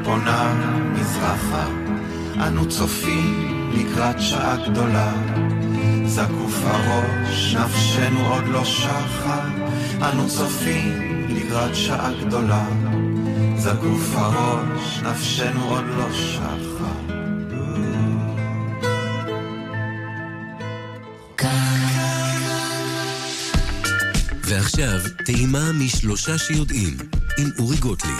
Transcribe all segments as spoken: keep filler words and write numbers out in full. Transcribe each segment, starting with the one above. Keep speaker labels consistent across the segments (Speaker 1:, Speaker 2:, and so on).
Speaker 1: פונה מזרחה, אנו צופים לקראת שעה גדולה. זקוף הראש, נפשנו עוד לא שחה, אנו צופים לקראת שעה גדולה. זקוף הראש, נפשנו עוד לא שחה.
Speaker 2: ועכשיו, טעימה משלושה שיודעים, עם אורי גוטליב.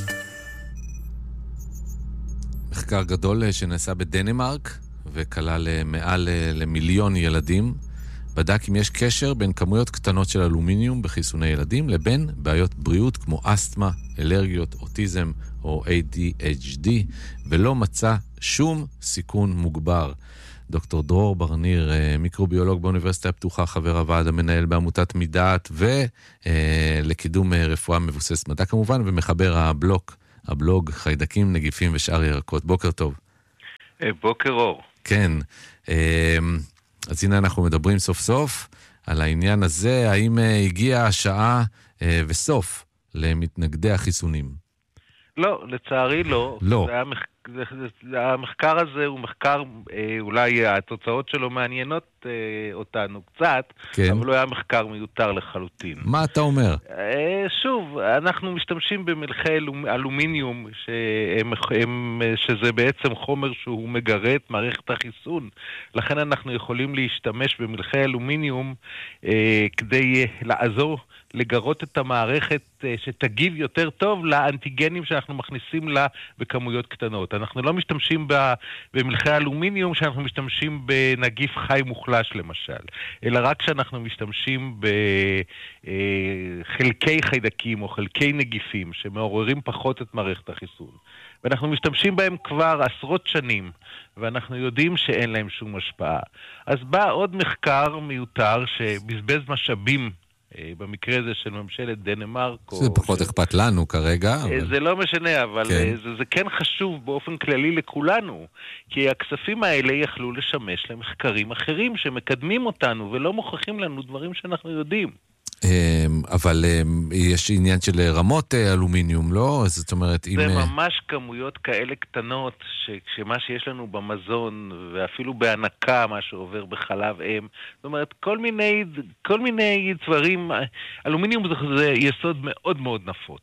Speaker 3: מחקר גדול שנעשה בדנמרק, וכלל מעל למיליון ילדים, בדק אם יש קשר בין כמויות קטנות של אלומיניום בחיסוני ילדים, לבין בעיות בריאות כמו אסתמה, אלרגיות, אוטיזם או איי די אייץ' די, ולא מצא שום סיכון מוגבר. דוקטור דרור ברניר, מיקרוביולוג באוניברסיטה הפתוחה, חבר הוועד המנהל בעמותת מידעת, ולקידום רפואה מבוססת מדע כמובן, ומחבר הבלוג, הבלוג חיידקים, נגיפים ושאר ירקות. בוקר טוב.
Speaker 4: בוקר אור.
Speaker 3: כן, אז הנה אנחנו מדברים סוף סוף על העניין הזה, האם הגיעה השעה וסוף למתנגדי החיסונים?
Speaker 4: לא, לצערי לא.
Speaker 3: לא.
Speaker 4: זה היה מח... המחקר הזה הוא מחקר, אולי התוצאות שלו מעניינות אותנו קצת, כן. אבל הוא היה מחקר מיותר לחלוטין.
Speaker 3: מה אתה אומר?
Speaker 4: שוב, אנחנו משתמשים במלחי אלומיניום, שהם, הם, שזה בעצם חומר שהוא מגרה את מערכת החיסון. לכן אנחנו יכולים להשתמש במלחי אלומיניום כדי לעזור לגרות את המערכת שתגיב יותר טוב לאנטיגנים שאנחנו מכניסים לה בכמויות קטנות. אנחנו לא משתמשים במלחי אלומיניום שאנחנו משתמשים בנגיף חי מוחלש למשל, אלא רק שאנחנו משתמשים בחלקי חיידקים או חלקי נגיפים שמעוררים פחות את מערכת החיסון. ואנחנו משתמשים בהם כבר עשרות שנים, ואנחנו יודעים שאין להם שום השפעה. אז בא עוד מחקר מיותר שבזבז משאבים, במקרה הזה של ממשלת דנמרק.
Speaker 3: זה פחות אכפת לנו כרגע.
Speaker 4: זה לא משנה, אבל זה כן חשוב באופן כללי לכולנו, כי הכספים האלה יכלו לשמש למחקרים אחרים שמקדמים אותנו ולא מוכיחים לנו דברים שאנחנו יודעים.
Speaker 3: אבל יש עניין של רמות אלומיניום, לא? זאת אומרת,
Speaker 4: זה ממש כמויות כאלה קטנות, שמה שיש לנו במזון, ואפילו בהנקה, מה שעובר בחלב אם, זאת אומרת, כל מיני, כל מיני דברים, אלומיניום זה יסוד מאוד מאוד נפוץ.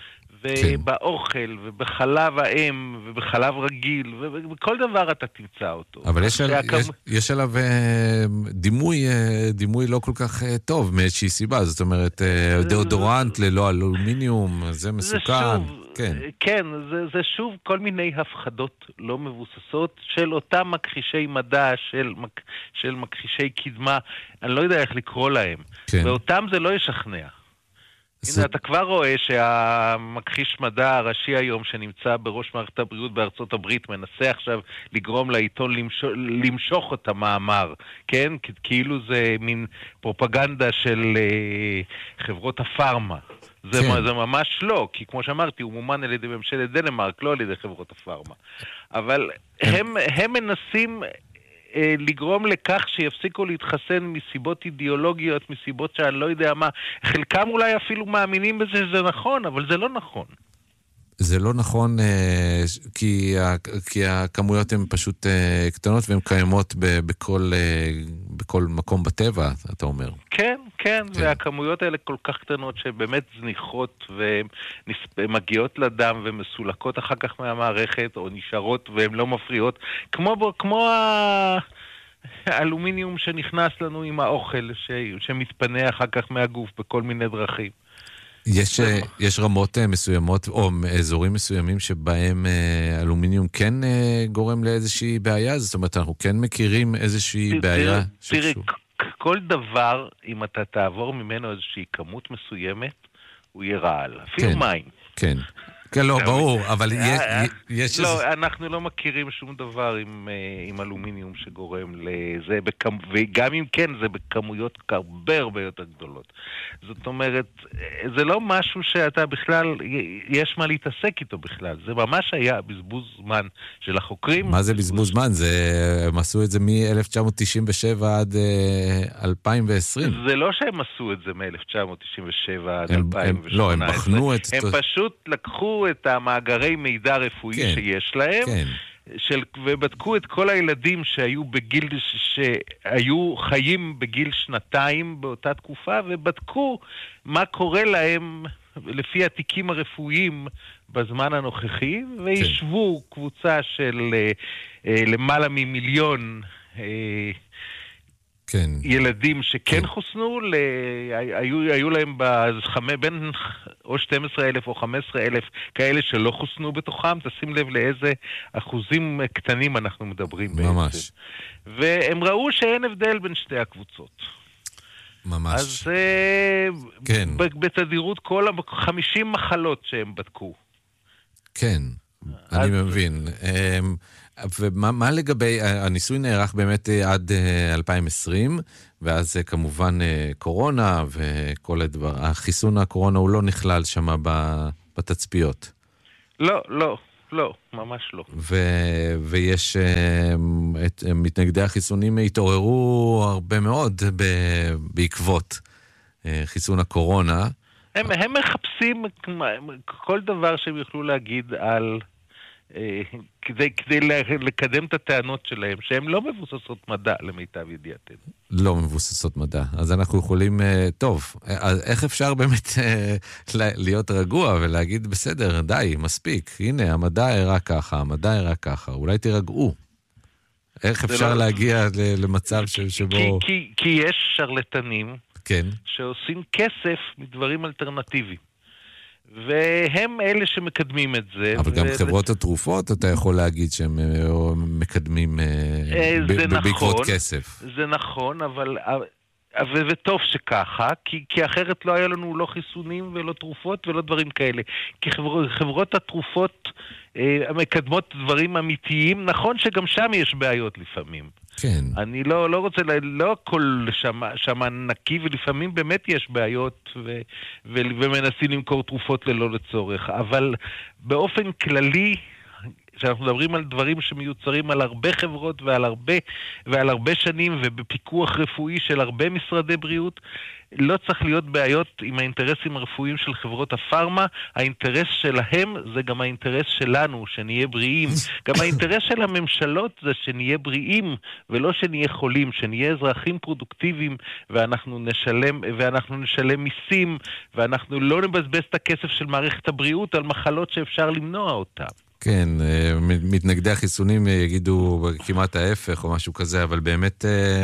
Speaker 4: ובאוכל, ובחלב האם, ובחלב רגיל, ובכל דבר אתה תמצא אותו.
Speaker 3: אבל יש, על, יש, יש עליו דימוי, דימוי לא כל כך טוב מאיזושהי סיבה, זאת אומרת, דאודורנט ללא אלומיניום, זה מסוכן. זה שוב, כן,
Speaker 4: כן זה, זה שוב כל מיני הפחדות לא מבוססות של אותם מכחישי מדע, של, של מכחישי קדמה, אני לא יודע איך לקרוא להם. כן. ואותם זה לא ישכנע. הנה, אתה כבר רואה שהמכחיש מדע הראשי היום שנמצא בראש מערכת הבריאות בארצות הברית מנסה עכשיו לגרום לעיתון למשוך, למשוך את המאמר, כן? כאילו זה מין פרופגנדה של uh, חברות הפארמה. זה, כן. זה ממש לא, כי כמו שאמרתי, הוא מומן על ידי ממשלת דנמרק, לא על ידי חברות הפארמה. אבל הם, הם מנסים לגרום לכך שיפסיקו להתחסן מסיבות אידיאולוגיות, מסיבות שאני לא יודע מה. חלקם אולי אפילו מאמינים בזה שזה נכון, אבל זה לא נכון.
Speaker 3: זה לא נכון כי, כי הכמויות הן פשוט קטנות והן קיימות בכל, בכל מקום בטבע, אתה אומר.
Speaker 4: כן, כן, כן. והכמויות האלה כל כך קטנות שבאמת זניחות ומגיעות לדם ומסולקות אחר כך מהמערכת או נשארות והן לא מפריעות, כמו, כמו האלומיניום שנכנס לנו עם האוכל ש, שמתפנה אחר כך מהגוף בכל מיני דרכים.
Speaker 3: יש, יש רמות מסוימות או אזורים מסוימים שבהם אלומיניום כן גורם לאיזושהי בעיה? זאת אומרת, אנחנו כן מכירים איזושהי בעיה?
Speaker 4: תראה, כל דבר, אם אתה תעבור ממנו איזושהי כמות מסוימת, הוא יהיה רעל. אפילו מים.
Speaker 3: כן. כן, לא, ברור, אבל יש...
Speaker 4: לא, אנחנו לא מכירים שום דבר עם אלומיניום שגורם לזה, וגם אם כן, זה בכמויות הרבה הרבה יותר גדולות. זאת אומרת, זה לא משהו שאתה בכלל, יש מה להתעסק איתו בכלל. זה ממש היה בזבוז זמן של החוקרים.
Speaker 3: מה זה בזבוז זמן? הם עשו את זה מ-אלף תשע מאות תשעים ושבע עד אלפיים ועשרים.
Speaker 4: זה לא שהם עשו את זה מ-אלף תשע מאות תשעים ושבע עד אלפיים ושמונה עשרה.
Speaker 3: לא, הם בחנו את...
Speaker 4: הם פשוט לקחו ניצלו את המאגרי מידע רפואי כן, שיש להם, כן. של, ובדקו את כל הילדים שהיו בגיל, שהיו חיים בגיל שנתיים באותה תקופה, ובדקו מה קורה להם לפי התיקים הרפואיים בזמן הנוכחי, וישבו כן. קבוצה של אה, למעלה ממיליון אה, כן. ילדים שכן כן. חוסנו, ל... היו, היו להם בחמי, בין או שנים עשר אלף או חמישה עשר אלף כאלה שלא חוסנו בתוכם, תשים לב לאיזה אחוזים קטנים אנחנו מדברים
Speaker 3: ממש.
Speaker 4: בעצם. והם ראו שאין הבדל בין שתי הקבוצות.
Speaker 3: ממש.
Speaker 4: אז
Speaker 3: כן.
Speaker 4: בתדירות כל ה-חמישים מחלות שהם בדקו.
Speaker 3: כן, אז... אני מבין. ומה מה לגבי, הניסוי נערך באמת עד אלפיים ועשרים, ואז כמובן קורונה וכל הדבר, החיסון הקורונה הוא לא נכלל שם בתצפיות.
Speaker 4: לא, לא, לא, ממש לא.
Speaker 3: ו- ויש, את מתנגדי החיסונים התעוררו הרבה מאוד ב- בעקבות חיסון הקורונה.
Speaker 4: הם, הם מחפשים כל דבר שהם יוכלו להגיד על... כדי, כדי לקדם את הטענות שלהם, שהן לא מבוססות מדע, למיטב ידיעתנו.
Speaker 3: לא מבוססות מדע. אז אנחנו יכולים, טוב, אז איך אפשר באמת להיות רגוע ולהגיד, בסדר, די, מספיק, הנה, המדע הראה ככה, המדע הראה ככה, אולי תירגעו. איך אפשר לא... להגיע למצב
Speaker 4: כי,
Speaker 3: שבו...
Speaker 4: כי, כי, כי יש שרלטנים
Speaker 3: כן.
Speaker 4: שעושים כסף מדברים אלטרנטיביים. והם אלה שמקדמים את זה.
Speaker 3: אבל גם חברות התרופות, אתה יכול להגיד שהם מקדמים בעקבות כסף.
Speaker 4: זה נכון, אבל... וטוב שככה, כי, כי אחרת לא היה לנו לא חיסונים ולא תרופות ולא דברים כאלה. כי חבר, חברות התרופות אה, מקדמות דברים אמיתיים, נכון שגם שם יש בעיות לפעמים.
Speaker 3: כן.
Speaker 4: אני לא, לא רוצה, לא הכל שם, שם נקי, ולפעמים באמת יש בעיות ו, ו, ומנסים למכור תרופות ללא לצורך. אבל באופן כללי... שאנחנו מדברים על דברים שמיוצרים על הרבה חברות ועל הרבה, ועל הרבה שנים ובפיקוח רפואי של הרבה משרדי בריאות, לא צריך להיות בעיות עם האינטרסים הרפואיים של חברות הפארמה. האינטרס שלהם זה גם האינטרס שלנו, שנהיה בריאים. גם האינטרס של הממשלות זה שנהיה בריאים ולא שנהיה חולים, שנהיה אזרחים פרודוקטיביים ואנחנו נשלם, ואנחנו נשלם מיסים, ואנחנו לא נבזבז את הכסף של מערכת הבריאות על מחלות שאפשר למנוע אותן.
Speaker 3: כן, מתנגדי החיסונים יגידו כמעט ההפך או משהו כזה, אבל באמת,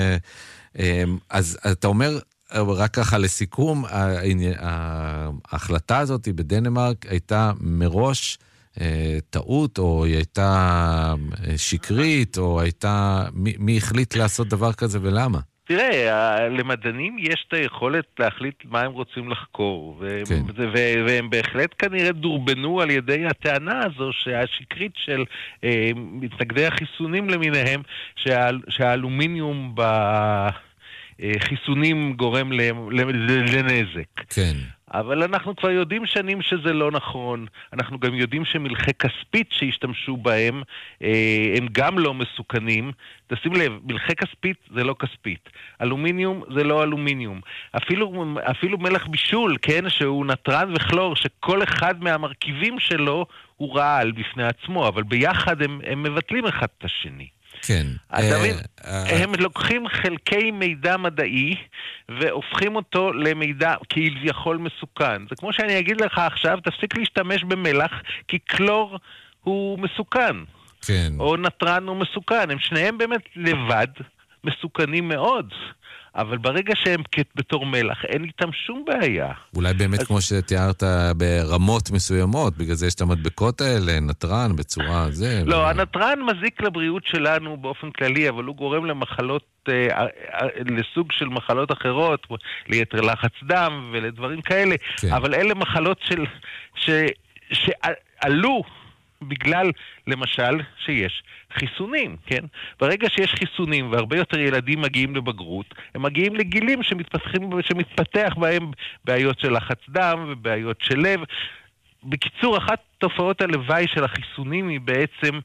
Speaker 3: אז אתה אומר, רק ככה לסיכום, ההחלטה הזאת בדנמרק הייתה מראש טעות, או היא הייתה שקרית, או הייתה, מי החליט לעשות דבר כזה ולמה?
Speaker 4: תראה, למדענים יש את היכולת להחליט מה הם רוצים לחקור, והם, כן. ו- והם בהחלט כנראה דורבנו על ידי הטענה הזו שהשקרית של אה, מתנגדי החיסונים למיניהם, שה- שהאלומיניום בחיסונים גורם לנזק.
Speaker 3: כן.
Speaker 4: אבל אנחנו כבר יודעים שנים שזה לא נכון. אנחנו גם יודעים שמלחי כספית שהשתמשו בהם, אה, הם גם לא מסוכנים. תשים לב, מלחי כספית זה לא כספית. אלומיניום זה לא אלומיניום. אפילו, אפילו מלח בישול, כן, שהוא נטרן וכלור, שכל אחד מהמרכיבים שלו הוא רעל בפני עצמו, אבל ביחד הם, הם מבטלים אחד את השני.
Speaker 3: כן.
Speaker 4: הדברים, הם לוקחים חלקי מידע מדעי והופכים אותו למידע כביכול מסוכן. זה כמו שאני אגיד לך עכשיו, תפסיק להשתמש במלח, כי קלור הוא מסוכן.
Speaker 3: כן.
Speaker 4: או נטרן הוא מסוכן. הם שניהם באמת לבד מסוכנים מאוד. אבל ברגע שהם בתור מלח, אין איתם שום בעיה.
Speaker 3: אולי באמת אז... כמו שתיארת ברמות מסוימות, בגלל זה יש את המדבקות האלה, נטרן בצורה זה.
Speaker 4: לא,
Speaker 3: ו...
Speaker 4: הנטרן מזיק לבריאות שלנו באופן כללי, אבל הוא גורם למחלות, אה, אה, לסוג של מחלות אחרות, ליתר לחץ דם ולדברים כאלה. כן. אבל אלה מחלות של, ש, שעלו בגלל, למשל, שיש חיסונים, כן? ברגע שיש חיסונים והרבה יותר ילדים מגיעים לבגרות, הם מגיעים לגילים שמתפתחים, שמתפתח בהם בעיות של לחץ דם ובעיות של לב. בקיצור, אחת תופעות הלוואי של החיסונים היא בעצם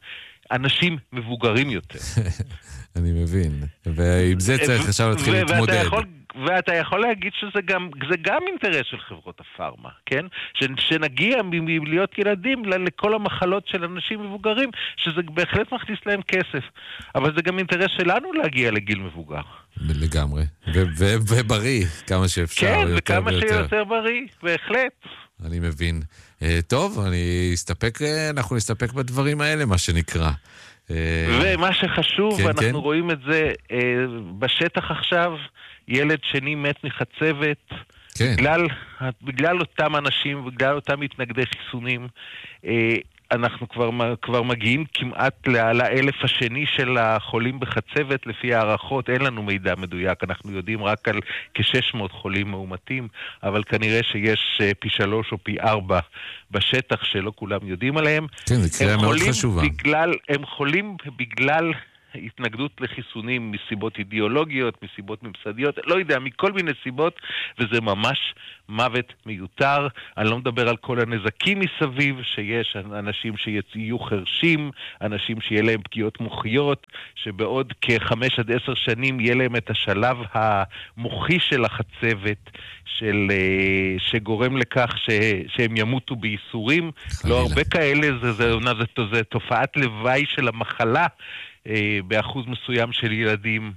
Speaker 4: אנשים מבוגרים יותר.
Speaker 3: אני מבין. ועם זה צריך עכשיו להתחיל להתמודד.
Speaker 4: ואתה יכול להגיד שזה גם, זה גם אינטרס של חברות הפארמה, כן? שנגיע מלהיות ילדים לכל המחלות של אנשים מבוגרים, שזה בהחלט מכניס להם כסף. אבל זה גם אינטרס שלנו להגיע לגיל מבוגר.
Speaker 3: לגמרי. ובריא, כמה שאפשר.
Speaker 4: כן, וכמה שיותר בריא, בהחלט.
Speaker 3: אני מבין. טוב, אני אסתפק, אנחנו נסתפק בדברים האלה, מה שנקרא.
Speaker 4: ומה שחשוב, כן, אנחנו כן. רואים את זה בשטח עכשיו, ילד שני מת מחצבת, כן. בגלל, בגלל אותם אנשים, בגלל אותם מתנגדי חיסונים, אנחנו כבר, כבר מגיעים כמעט לאלף השני של החולים בחצבת, לפי הערכות, אין לנו מידע מדויק, אנחנו יודעים רק על כ-שש מאות חולים מאומתים, אבל כנראה שיש פי שלוש או פי ארבע בשטח שלא כולם יודעים עליהם.
Speaker 3: כן, זה קריאה מאוד חשובה.
Speaker 4: בגלל, הם חולים בגלל התנגדות לחיסונים מסיבות אידיאולוגיות, מסיבות ממסדיות, לא יודע, מכל מיני סיבות, וזה ממש מוות מיותר. אני לא מדבר על כל הנזקים מסביב, שיש אנשים שיהיו חרשים, אנשים שיהיה להם פגיעות מוחיות, שבעוד כחמש עד עשר שנים יהיה להם את השלב המוחי של החצבת, של, שגורם לכך ש, שהם ימותו בייסורים. חלילה. לא הרבה כאלה, זה, זה, זה, זה, זה תופעת לוואי של המחלה, באחוז מסוים של ילדים,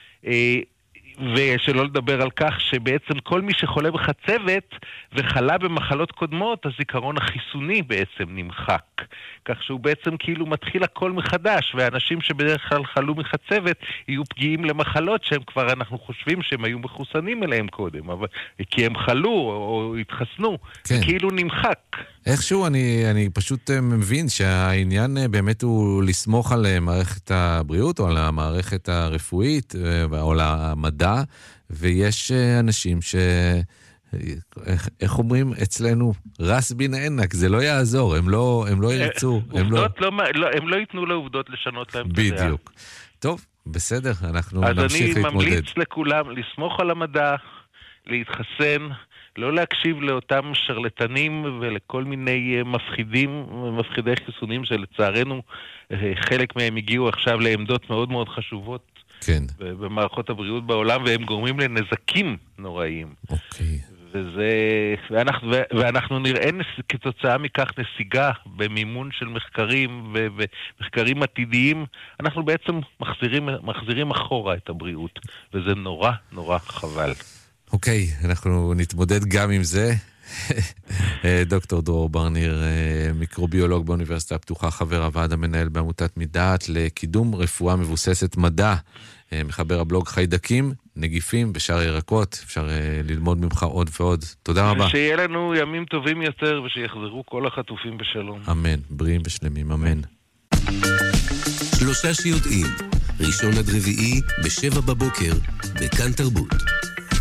Speaker 4: ושלא לדבר על כך שבעצם כל מי שחולה בחצבת וחלה במחלות קודמות, הזיכרון החיסוני בעצם נמחק. כך שהוא בעצם כאילו מתחיל הכל מחדש, והאנשים שבדרך כלל חלו מחצבת יהיו פגיעים למחלות שהם כבר אנחנו חושבים שהם היו מחוסנים אליהם קודם, אבל כי הם חלו או התחסנו, כן. כאילו נמחק.
Speaker 3: איכשהו אני, אני פשוט מבין שהעניין באמת הוא לסמוך על מערכת הבריאות או על המערכת הרפואית או על המדע, ויש אנשים ש... איך, איך אומרים אצלנו? רס בין ענק, זה לא יעזור, הם לא, הם לא ירצו. הם לא...
Speaker 4: לא, לא, הם לא ייתנו לעובדות לשנות להם.
Speaker 3: בדיוק. טוב, בסדר, אנחנו נמשיך להתמודד.
Speaker 4: אז אני ממליץ לכולם לסמוך על המדע, להתחסן, לא להקשיב לאותם שרלטנים ולכל מיני מפחידים, מפחידי חיסונים שלצערנו חלק מהם הגיעו עכשיו לעמדות מאוד מאוד חשובות.
Speaker 3: כן.
Speaker 4: במערכות הבריאות בעולם, והם גורמים לנזקים נוראיים.
Speaker 3: אוקיי.
Speaker 4: וזה, ואנחנו, ואנחנו נראה כתוצאה מכך נסיגה במימון של מחקרים ומחקרים עתידיים, אנחנו בעצם מחזירים, מחזירים אחורה את הבריאות, וזה נורא נורא חבל.
Speaker 3: אוקיי, אנחנו נתמודד גם עם זה. דוקטור דרור ברניר, מיקרוביולוג באוניברסיטה הפתוחה, חבר הוועד המנהל בעמותת מדעת לקידום רפואה מבוססת מדע, מחבר הבלוג חיידקים, נגיפים ושאר ירקות. אפשר ללמוד ממך עוד ועוד. תודה רבה.
Speaker 4: שיהיה לנו ימים טובים יותר ושיחזרו כל החטופים בשלום.
Speaker 3: אמן, בריאים ושלמים, אמן.
Speaker 2: שלושה שיודעים, ראשון עד רביעי בשבע בבוקר, בכאן תרבות.